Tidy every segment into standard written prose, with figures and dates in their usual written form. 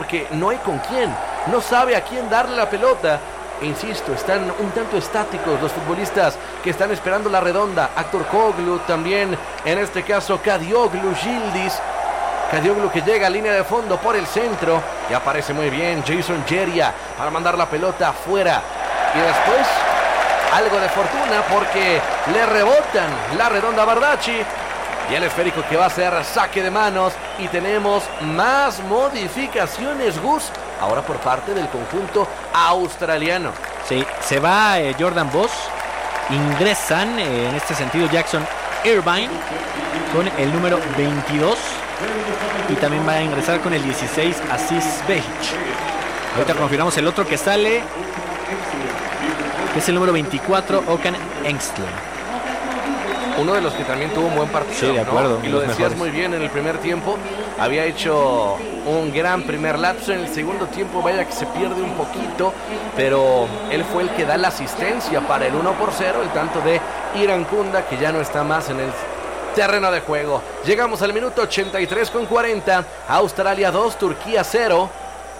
porque no hay con quién, no sabe a quién darle la pelota. Insisto, están un tanto estáticos los futbolistas que están esperando la redonda. Aktürkoğlu también, en este caso Kadioglu, Yildiz. Kadioglu que llega a línea de fondo por el centro y aparece muy bien Jason Jeria para mandar la pelota afuera. Y después algo de fortuna porque le rebotan la redonda a Bardacci. Y el esférico que va a ser saque de manos. Y tenemos más modificaciones, Gus, ahora por parte del conjunto australiano. Sí, se va Jordan Boss. Ingresan en este sentido Jackson Irvine con el número 22. Y también va a ingresar con el 16 Aziz Behic. Ahorita confirmamos el otro que sale, que es el número 24 Okan Engström. Uno de los que también tuvo un buen partido. Sí, de acuerdo. ¿No? Y lo decías mejores. Muy bien en el primer tiempo. Había hecho un gran primer lapso. En el segundo tiempo, vaya que se pierde un poquito. Pero él fue el que da la asistencia para el 1-0. El tanto de Irankunda, que ya no está más en el terreno de juego. Llegamos al minuto 83:40. Australia 2, Turquía 0.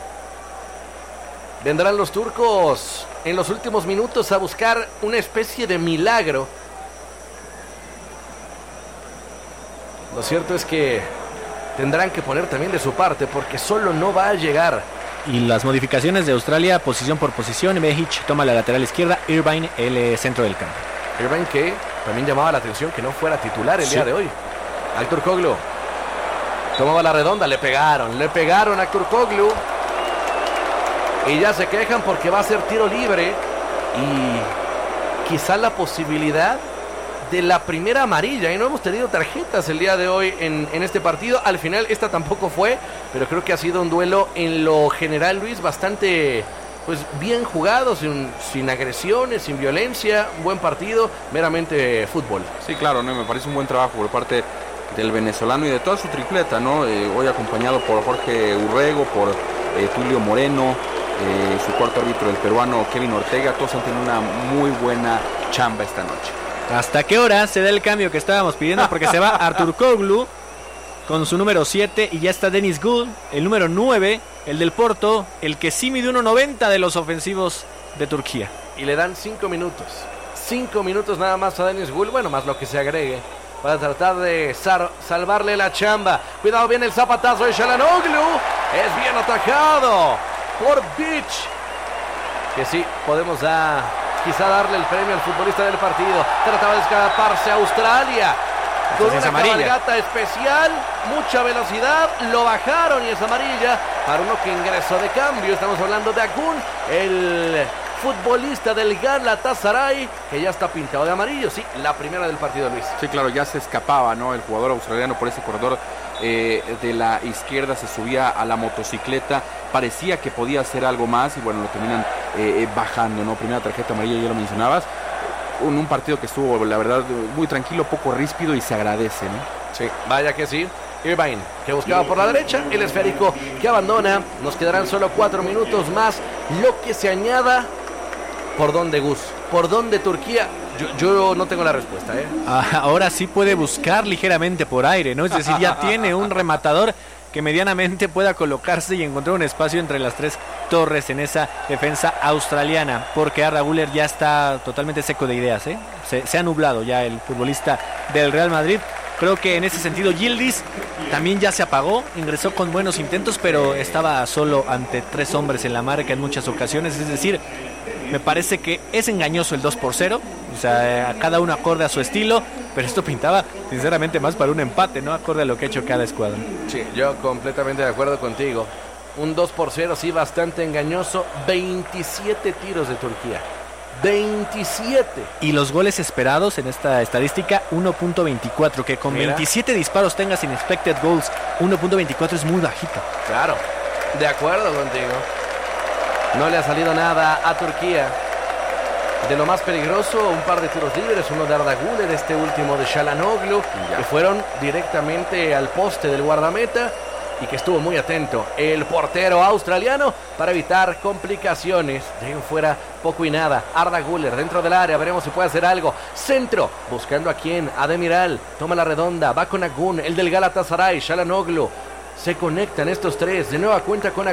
Vendrán los turcos en los últimos minutos a buscar una especie de milagro. Lo cierto es que tendrán que poner también de su parte porque solo no va a llegar. Y las modificaciones de Australia, posición por posición. Behic toma la lateral izquierda, Irvine el centro del campo. Irvine que también llamaba la atención que no fuera titular el día de hoy. Aktürkoğlu tomaba la redonda, le pegaron a Aktürkoğlu. Y ya se quejan porque va a ser tiro libre. Y quizá la posibilidad de la primera amarilla, y no hemos tenido tarjetas el día de hoy en este partido. Al final esta tampoco fue, pero creo que ha sido un duelo en lo general, Luis, bastante pues bien jugado, sin agresiones, sin violencia, un buen partido, meramente fútbol. Sí, claro, ¿no? Me parece un buen trabajo por parte del venezolano y de toda su tripleta, ¿no? Hoy acompañado por Jorge Urrego, por Tulio Moreno, su cuarto árbitro, el peruano Kevin Ortega. Todos han tenido una muy buena chamba esta noche. ¿Hasta qué hora se da el cambio que estábamos pidiendo? Porque se va Aktürkoğlu con su número 7 y ya está Deniz Gül, el número 9, el del Porto, el que sí mide 1.90 de los ofensivos de Turquía. Y le dan 5 minutos. 5 minutos nada más a Deniz Gül, bueno, más lo que se agregue, para tratar de salvarle la chamba. Cuidado, bien el zapatazo de Çalhanoğlu. Es bien atajado por Beach. Que sí, podemos quizá darle el premio al futbolista del partido. Trataba de escaparse a Australia con una cabalgata especial, mucha velocidad, lo bajaron y es amarilla para uno que ingresó de cambio. Estamos hablando de Akun, el futbolista del Galatasaray, que ya está pintado de amarillo. Sí, la primera del partido, Luis. Sí, claro, ya se escapaba, ¿no? El jugador australiano por ese corredor de la izquierda, se subía a la motocicleta, parecía que podía hacer algo más y bueno, lo terminan bajando, ¿no? Primera tarjeta amarilla, ya lo mencionabas. Un partido que estuvo, la verdad, muy tranquilo, poco ríspido y se agradece, ¿no? Sí, vaya que sí. Irvine, que buscaba por la derecha, el esférico que abandona. Nos quedarán solo 4 minutos más. Lo que se añada, ¿por dónde, Gus? ¿Por dónde Turquía? Yo no tengo la respuesta, ¿eh? Ahora sí puede buscar ligeramente por aire, ¿no? Es decir, ya tiene un rematador que medianamente pueda colocarse y encontrar un espacio entre las tres torres en esa defensa australiana, porque Arda Güler ya está totalmente seco de ideas, ¿eh? Se ha nublado ya el futbolista del Real Madrid. Creo que en ese sentido Yildiz también ya se apagó, ingresó con buenos intentos, pero estaba solo ante 3 hombres en la marca en muchas ocasiones. Es decir, me parece que es engañoso el 2-0, o sea, cada uno acorde a su estilo, pero esto pintaba sinceramente más para un empate, ¿no? Acorde a lo que ha hecho cada escuadra. Sí, yo completamente de acuerdo contigo. Un 2-0 sí bastante engañoso. 27 tiros de Turquía. 27. Y los goles esperados en esta estadística, 1.24, que con 27 disparos tengas sin expected goals, 1.24 es muy bajito. Claro, de acuerdo contigo. No le ha salido nada a Turquía. De lo más peligroso, un par de tiros libres, uno de Arda Güler, este último de Çalhanoğlu, que fueron directamente al poste del guardameta y que estuvo muy atento el portero australiano para evitar complicaciones. De ahí fuera poco y nada. Arda Güler dentro del área, veremos si puede hacer algo. Centro, buscando a quién, a Demiral, toma la redonda, va con Akun, el del Galatasaray, Çalhanoğlu. Se conectan estos tres, de nueva cuenta con